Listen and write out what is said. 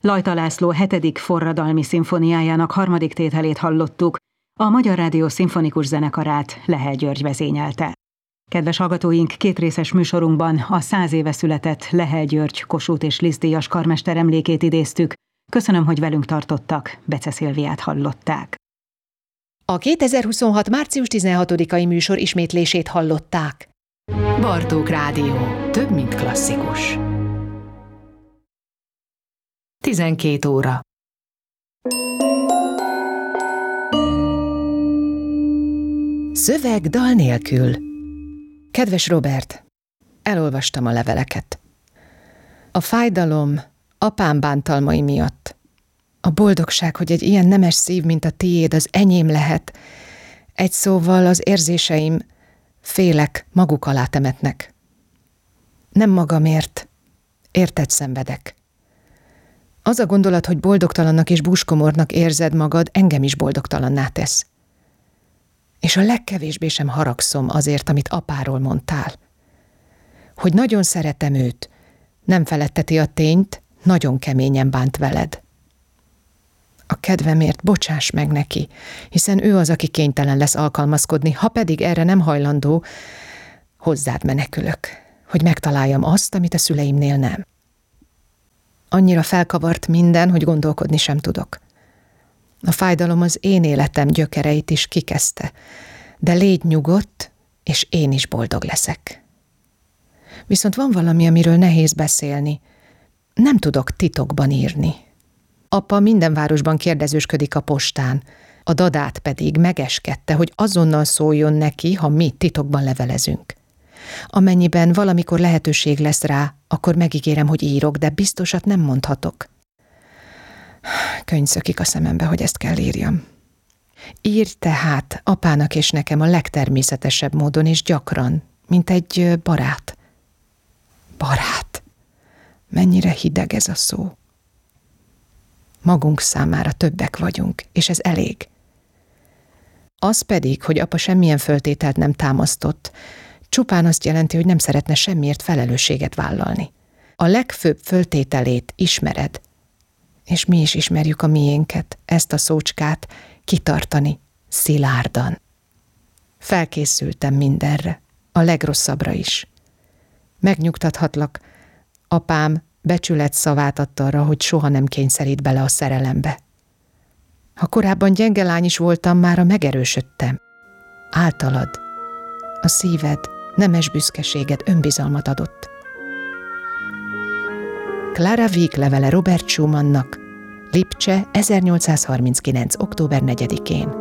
Lajta László 7. forradalmi szimfóniájának 3. tételét hallottuk, a Magyar Rádió szimfonikus zenekarát Lehel György vezényelte. Kedves hallgatóink, 2 részes műsorunkban a 100 éve született Lehel György Kossuth és Liszt díjas karmester emlékét idéztük. Köszönöm, hogy velünk tartottak, Bece Szilviát hallották. A 2026. március 16-ai műsor ismétlését hallották. Bartók Rádió. Több, mint klasszikus. 12 óra. Szöveg dal nélkül. Kedves Robert, elolvastam a leveleket. A fájdalom apám bántalmai miatt. A boldogság, hogy egy ilyen nemes szív, mint a tiéd, az enyém lehet. Egy szóval az érzéseim, félek, maguk alá temetnek. Nem magamért, érted szenvedek. Az a gondolat, hogy boldogtalannak és búskomornak érzed magad, engem is boldogtalanná tesz. És a legkevésbé sem haragszom azért, amit apáról mondtál. Hogy nagyon szeretem őt, nem feletteti a tényt, nagyon keményen bánt veled. A kedvemért bocsáss meg neki, hiszen ő az, aki kénytelen lesz alkalmazkodni, ha pedig erre nem hajlandó, hozzád menekülök, hogy megtaláljam azt, amit a szüleimnél nem. Annyira felkavart minden, hogy gondolkodni sem tudok. A fájdalom az én életem gyökereit is kikezdte, de légy nyugodt, és én is boldog leszek. Viszont van valami, amiről nehéz beszélni. Nem tudok titokban írni. Apa minden városban kérdezősködik a postán, a dadát pedig megeskedte, hogy azonnal szóljon neki, ha mi titokban levelezünk. Amennyiben valamikor lehetőség lesz rá, akkor megígérem, hogy írok, de biztosat nem mondhatok. Könny szökik a szemembe, hogy ezt kell írjam. Írj tehát apának és nekem a legtermészetesebb módon és gyakran, mint egy barát. Barát. Mennyire hideg ez a szó. Magunk számára többek vagyunk, és ez elég. Az pedig, hogy apa semmilyen föltételt nem támasztott, csupán azt jelenti, hogy nem szeretne semmiért felelősséget vállalni. A legfőbb föltételét ismered, és mi is ismerjük a miénket, ezt a szócskát, kitartani, szilárdan. Felkészültem mindenre, a legrosszabbra is. Megnyugtathatlak, apám becsület szavát adta arra, hogy soha nem kényszerít bele a szerelembe. Ha korábban gyenge lány is voltam, mára megerősödtem. Általad, a szíved, nemes büszkeséged önbizalmat adott. Clara Wieck levele Robert Schumannnak, Lipcse, 1839. október 4-én.